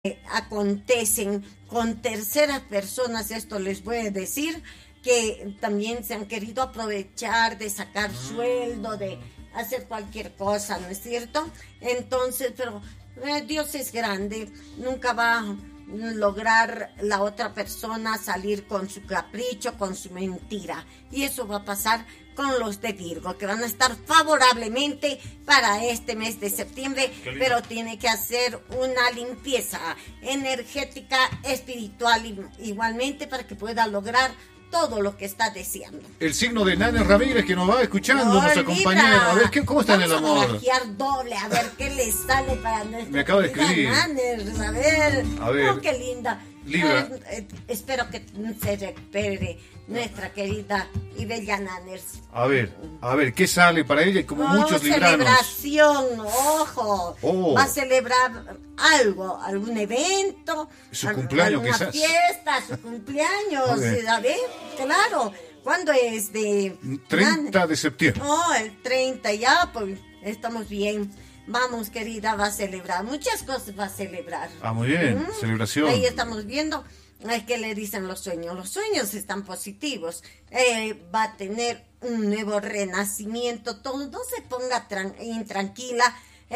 acontecen con terceras personas, esto les voy a decir, que también se han querido aprovechar de sacar sueldo, de hacer cualquier cosa, ¿no es cierto? Entonces, pero Dios es grande, nunca va a lograr la otra persona salir con su capricho, con su mentira. Y eso va a pasar con los de Virgo, que van a estar favorablemente para este mes de septiembre, pero tiene que hacer una limpieza energética, espiritual, igualmente, para que pueda lograr todo lo que está deseando. El signo de Nane Ramírez, que nos va escuchando, nuestra compañera. A ver, ¿cómo está en el amor? Vamos a doble, a ver qué le sale para nuestra. Me acaba de escribir. Nane, a ver. Oh, qué linda. Libra. Espero que se recupere nuestra querida y bella Nanners. A ver, ¿qué sale para ella? Como muchos libranos. Celebración, ojo. Va a celebrar algún evento. Su cumpleaños, alguna quizás. Fiesta, su cumpleaños, ¿sabes? Claro. ¿Cuándo es? 30 de septiembre. Oh, el 30 ya, pues estamos bien. Vamos, querida, va a celebrar. Muchas cosas va a celebrar. Ah, muy bien. Celebración. Ahí estamos viendo qué le dicen los sueños. Los sueños están positivos. Va a tener un nuevo renacimiento. Todo, no se ponga intranquila.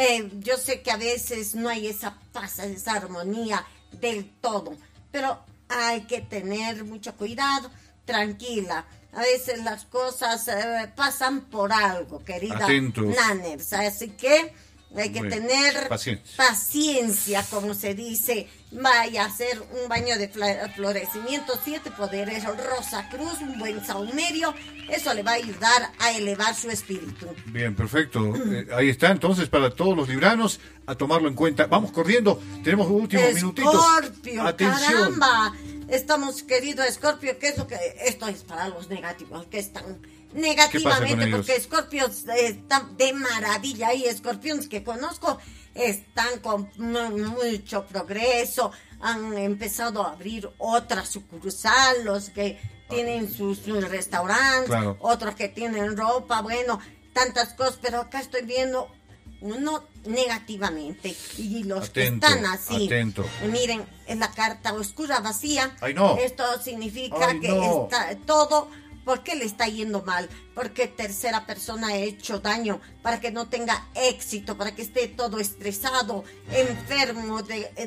Yo sé que a veces no hay esa paz, esa armonía del todo. Pero hay que tener mucho cuidado. Tranquila. A veces las cosas pasan por algo, querida Nanners. Así que hay que tener paciencia, como se dice. Vaya a hacer un baño de florecimiento, 7 poderes, Rosa Cruz, un buen saumerio. Eso le va a ayudar a elevar su espíritu. Bien, perfecto. Ahí está, entonces, para todos los libranos, a tomarlo en cuenta. Vamos corriendo, tenemos últimos minutitos. Escorpio, atención. Caramba. Estamos, querido Escorpio, ¿qué es lo que...? Esto es para los negativos, que están negativamente, porque Escorpio está de maravilla. Y escorpiones que conozco están con mucho progreso, han empezado a abrir otra sucursal, los que tienen sus restaurantes, claro. Otros que tienen ropa, bueno, tantas cosas, pero acá estoy viendo uno negativamente, y los que están así, miren, en la carta oscura vacía. Ay, no. Esto significa está todo. ¿Por qué le está yendo mal? Porque tercera persona ha hecho daño, para que no tenga éxito, para que esté todo estresado, enfermo,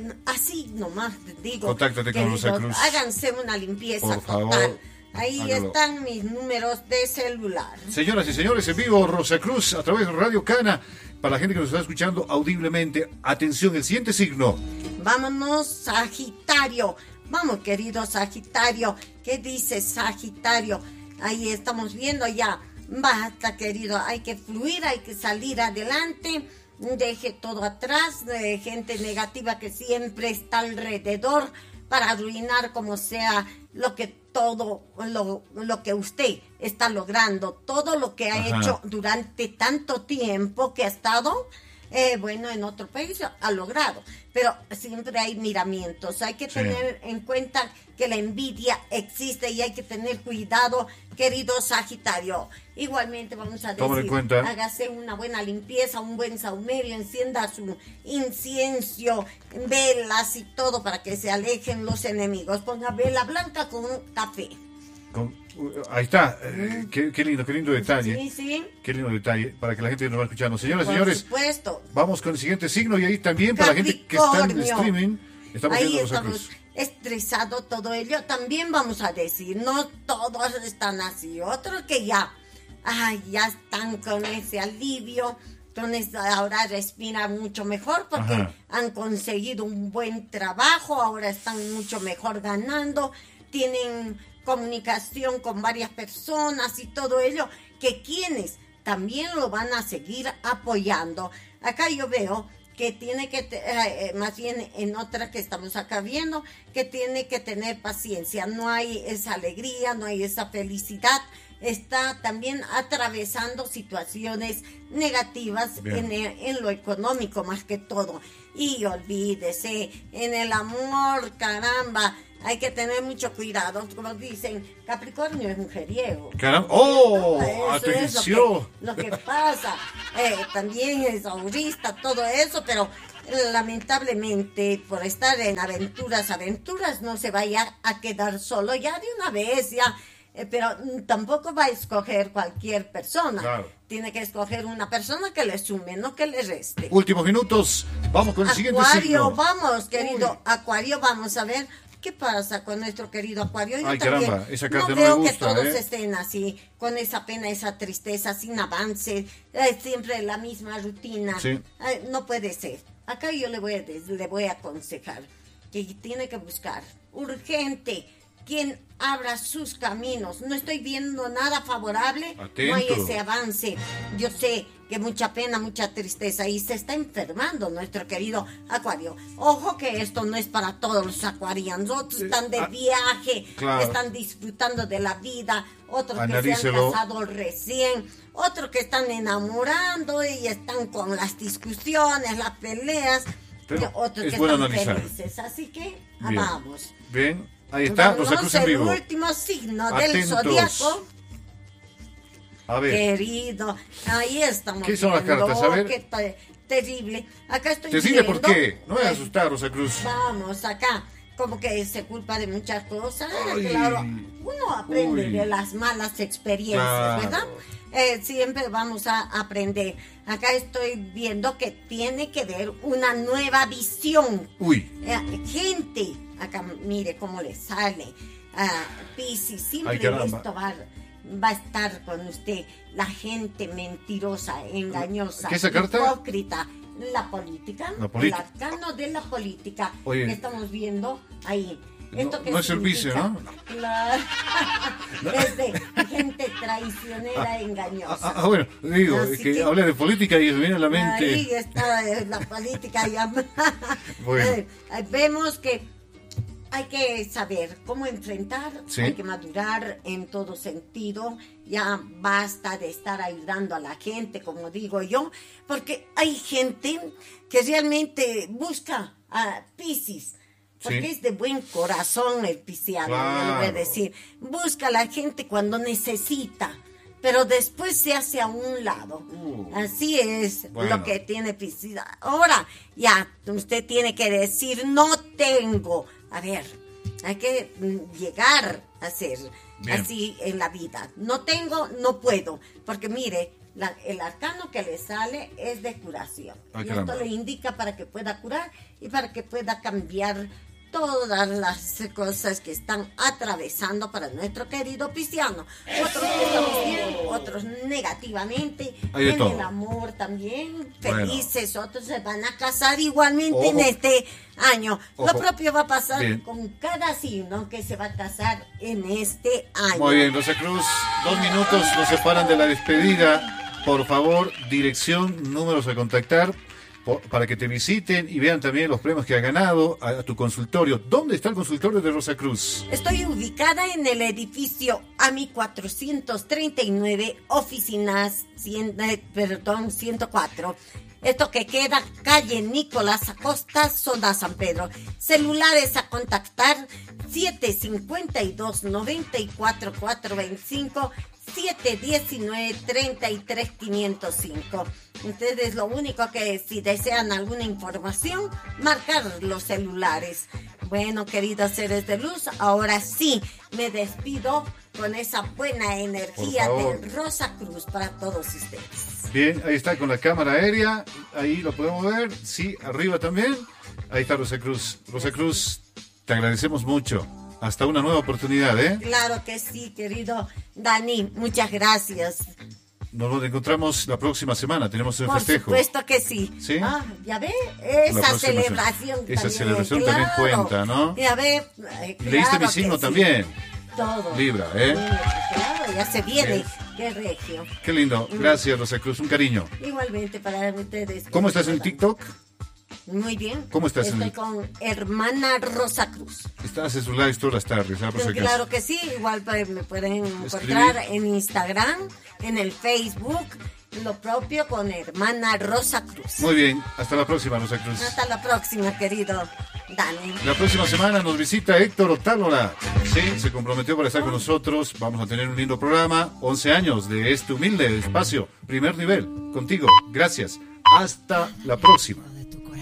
así nomás digo. Contáctate con Rosa Cruz. Háganse una limpieza por total. Favor. Ahí están mis números de celular. Señoras y señores, en vivo Rosa Cruz a través de Radio Cana. Para la gente que nos está escuchando audiblemente, atención, el siguiente signo. Vámonos, Sagitario. Vamos, querido Sagitario. ¿Qué dice Sagitario? Ahí estamos viendo ya. Basta, querido. Hay que fluir, hay que salir adelante. Deje todo atrás. Gente negativa que siempre está alrededor para arruinar como sea lo que que usted está logrando, todo lo que ha hecho durante tanto tiempo que ha estado, en otro país ha logrado, pero siempre hay miramientos. Hay que tener en cuenta que la envidia existe y hay que tener cuidado, querido Sagitario. Igualmente vamos a decir, hágase una buena limpieza, un buen saumerio, encienda su incienso, velas y todo para que se alejen los enemigos. Ponga vela blanca con café. Ahí está, qué lindo detalle. Sí. Qué lindo detalle para que la gente nos va escuchando. Señoras y señores, supuesto. Vamos con el siguiente signo, y ahí también para la gente que está en el streaming. Ahí estamos estresado todo ello. También vamos a decir, no todos están así, otros que ya están con ese alivio. Entonces ahora respiran mucho mejor porque han conseguido un buen trabajo, ahora están mucho mejor ganando, tienen comunicación con varias personas y todo ello, que quienes también lo van a seguir apoyando. Acá yo veo que tiene que, más bien en otra que estamos acá viendo, que tiene que tener paciencia. No hay esa alegría, no hay esa felicidad. Está también atravesando situaciones negativas en lo económico más que todo. Y olvídese, en el amor, caramba, hay que tener mucho cuidado. Como dicen, Capricornio es mujeriego. Caramba, atención. Es lo que pasa. También es aurista, todo eso, pero lamentablemente, por estar en aventuras, no se vaya a quedar solo ya de una vez, ya. Pero tampoco va a escoger cualquier persona. Claro. Tiene que escoger una persona que le sume, no que le reste. Últimos minutos. Vamos con el siguiente Acuario, signo. vamos, querido Acuario, vamos a ver qué pasa con nuestro querido Acuario. Yo Ay, también caramba, esa carta no no me veo gusta, que todos ¿eh? estén así, con esa pena, esa tristeza, sin avance, siempre la misma rutina. Sí. No puede ser. Acá yo le voy a aconsejar que tiene que buscar urgente quien abra sus caminos. No estoy viendo nada favorable. Atento. No hay ese avance. Yo sé que mucha pena, mucha tristeza y se está enfermando nuestro querido Acuario. Ojo que esto no es para todos los acuarianos. Otros están de viaje, claro. están disfrutando de la vida, otros que se han Analícelo. casado recién, otros que están enamorando y están con las discusiones, las peleas, Pero otros es que bueno están analizar. felices. Así que Bien. vamos. Bien, ahí está, Vamos, Rosa Cruz en el vivo. último signo del Atentos. zodiaco. A ver, Querido, ahí estamos. ¿Qué son las viendo, cartas? A ver. qué terrible. Acá estoy decile viendo. por qué. No me voy a asustar, Rosa Cruz. Vamos, acá. Como que se culpa de muchas cosas. Ay. Claro, uno aprende Uy. de las malas experiencias, Claro. ¿verdad? Siempre vamos a aprender. Acá estoy viendo que tiene que ver una nueva visión. Uy, Gente, acá mire cómo le sale. Piscis, Ay, siempre caramba. esto va a estar con usted. La gente mentirosa, engañosa, ¿Qué es esa carta? hipócrita. La política, La política. el arcano de la política Oye. que estamos viendo ahí. ¿Esto qué no es el vicio, significa? ¿no? Es de gente traicionera, engañosa. Bueno, digo, Así es que que- habla de política y se me viene a la Ahí mente. está la política ya. Bueno. Vemos que hay que saber cómo enfrentar, Sí. hay que madurar en todo sentido. Ya basta de estar ayudando a la gente, como digo yo, porque hay gente que realmente busca a Piscis. Porque Sí. es de buen corazón el pisciano, Claro. yo le voy a decir. Busca a la gente cuando necesita, pero después se hace a un lado. Así es Bueno. lo que tiene Piscis. Ahora ya usted tiene que decir, no tengo. A ver, hay que llegar a ser Bien. así en la vida. No tengo, no puedo. Porque mire, el arcano que le sale es de curación. Ay, y caramba. esto le indica para que pueda curar y para que pueda cambiar todas las cosas que están atravesando para nuestro querido pisciano. Otros que estamos bien, otros negativamente. Hay de En todo. el amor también, Bueno. felices, otros se van a casar igualmente Ojo. en este año. Ojo. Lo propio va a pasar Bien. con cada signo que se va a casar en este año. Muy bien, Rosa Cruz, 2 minutos nos separan de la despedida. Por favor, dirección, números a contactar para que te visiten y vean también los premios que has ganado a tu consultorio. ¿Dónde está el consultorio de Rosa Cruz? Estoy ubicada en el edificio AMI 439, oficinas 104. Esto que queda calle Nicolás Acosta, zona San Pedro. Celulares a contactar 752-94-425, 719-33-505. Ustedes lo único que si desean alguna información, marcar los celulares. Bueno, queridos seres de luz, ahora sí me despido con esa buena energía Por favor. de Rosa Cruz para todos ustedes. Bien, ahí está con la cámara aérea, ahí lo podemos ver, sí, arriba también. Ahí está Rosa Cruz. Rosa Cruz, te agradecemos mucho. Hasta una nueva oportunidad, ¿eh? Claro que sí, querido Dani, muchas gracias. Nos encontramos la próxima semana, tenemos el Por festejo. supuesto que sí. ¿Sí? Ya ve, La esa próxima celebración esa también. celebración también cuenta, ¿no? Ya ve, Leíste mi signo también. Todo. Libra, ¿eh? Claro, ya se viene. Bien. Qué regio. Qué lindo. Gracias, Rosa Cruz. Un cariño. Igualmente para ustedes. ¿Cómo estás en TikTok? Muy bien. ¿Cómo estás en Estoy el- con hermana Rosa Cruz. Estás en sus lives todas las tardes, ¿ah? Por si acaso. Claro que sí, igual me pueden encontrar en Instagram, en el Facebook, lo propio con hermana Rosa Cruz. Muy bien. Hasta la próxima, Rosa Cruz. Hasta la próxima, querido Dani. La próxima semana nos visita Héctor Otálola. Sí, se comprometió para estar con nosotros. Vamos a tener un lindo programa. 11 años de este humilde espacio. Primer nivel. Contigo. Gracias. Hasta la próxima.